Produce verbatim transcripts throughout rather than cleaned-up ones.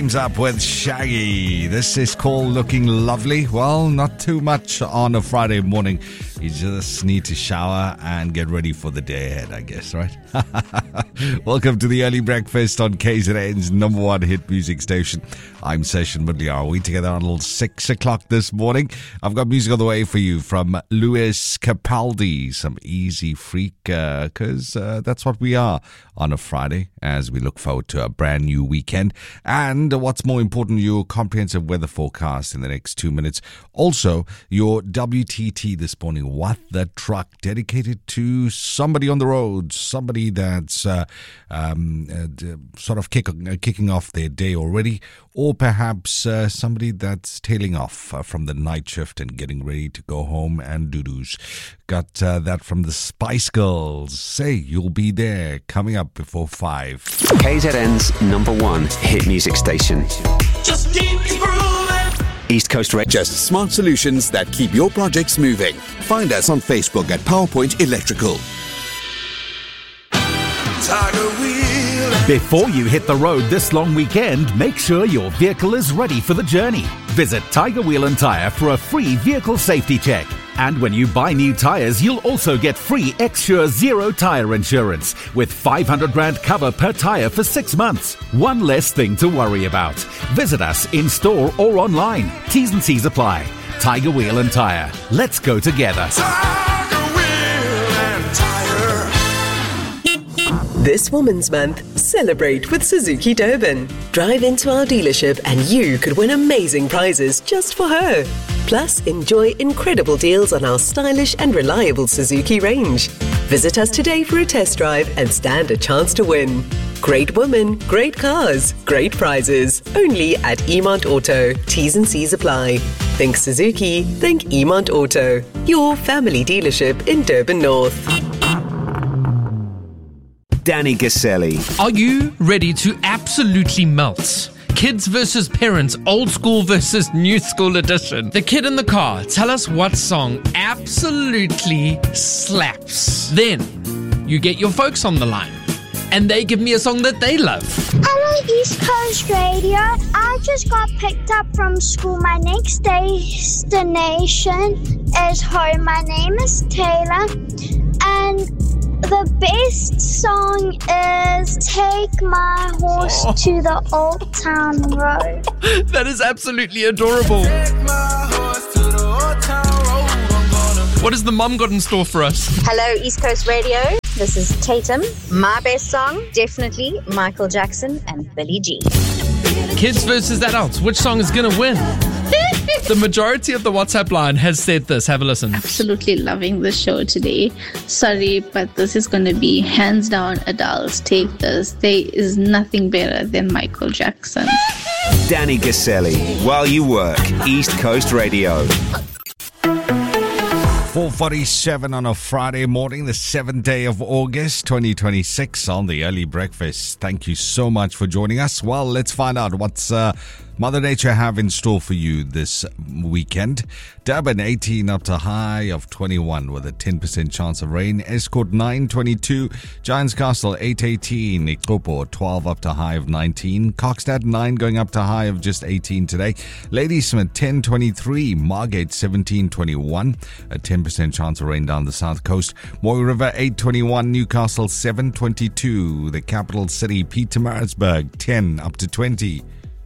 Up with Shaggy. This is called Looking Lovely. Well, not too much on a Friday morning. You just need to shower and get ready for the day ahead, I guess, right? Welcome to the Early Breakfast on K Z N's number one hit music station. I'm Session Mudliar. We together until six o'clock this morning. I've got music on the way for you from Lewis Capaldi. Some easy freak, because uh, uh, that's what we are on a Friday as we look forward to a brand new weekend. And what's more important, your comprehensive weather forecast in the next two minutes. Also, your W T T this morning. What the truck dedicated to somebody on the road, somebody that's uh, um, uh, sort of kick, uh, kicking off their day already, or perhaps uh, somebody that's tailing off uh, from the night shift and getting ready to go home and doo-doos. Got uh, that from the Spice Girls. Say You'll Be There, coming up before five. K Z N's number one hit music station. Just keep it grooving. East Coast Radio. Just smart solutions that keep your projects moving. Find us on Facebook at PowerPoint Electrical. Tiger wheel. Before you hit the road this long weekend, make sure your vehicle is ready for the journey. Visit Tiger Wheel and Tire for a free vehicle safety check. And when you buy new tires, you'll also get free X-Sure Zero tire insurance with five hundred grand cover per tire for six months. One less thing to worry about. Visit us in store or online. T's and C's apply. Tiger Wheel and Tire. Let's go together. Tiger wheel and tire. This Women's Month, celebrate with Suzuki Durban. Drive into our dealership and you could win amazing prizes just for her. Plus, enjoy incredible deals on our stylish and reliable Suzuki range. Visit us today for a test drive and stand a chance to win. Great women, great cars, great prizes. Only at Emont Auto. T's and C's apply. Think Suzuki, think Emont Auto. Your family dealership in Durban North. Danny Gaselli. Are you ready to absolutely melt? Kids versus parents, old school versus new school edition. The kid in the car, tell us what song absolutely slaps. Then you get your folks on the line and they give me a song that they love. Hello, East Coast Radio. I just got picked up from school. My next destination is home. My name is Taylor, and the best song is Take My Horse oh. to the Old Town Road. That is absolutely adorable. Take my horse to the old town road. I'm gonna... What has the mom got in store for us? Hello, East Coast Radio. This is Tatum. My best song, definitely Michael Jackson and Billie Jean. Kids versus adults. Which song is going to win? The majority of the WhatsApp line has said this. Have a listen. Absolutely loving the show today. Sorry, but this is going to be hands down adults. Take this. There is nothing better than Michael Jackson. Danny Gaselli. While you work, East Coast Radio. four forty-seven on a Friday morning, the seventh day of August, twenty twenty-six on the Early Breakfast. Thank you so much for joining us. Well, let's find out what's uh, Mother Nature have in store for you this weekend. Durban eighteen up to high of twenty-one with a ten percent chance of rain. Escort nine twenty-two. Giants Castle eight eighteen. Ikopo twelve up to high of nineteen. Kokstad nine going up to high of just eighteen today. Ladysmith ten twenty-three. Margate seventeen twenty-one. A ten percent chance of rain down the south coast. Moy River eight twenty-one. Newcastle seven twenty-two. The capital city Pietermaritzburg ten up to twenty.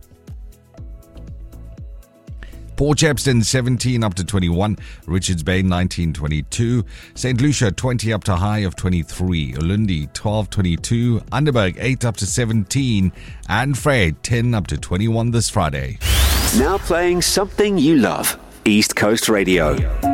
Port Shepstone seventeen up to twenty-one, Richards Bay nineteen twenty-two, Saint Lucia twenty up to high of twenty-three, Ulundi twelve twenty-two, Underberg eight up to seventeen, and Fred ten up to twenty-one this Friday. Now playing something you love. East Coast Radio.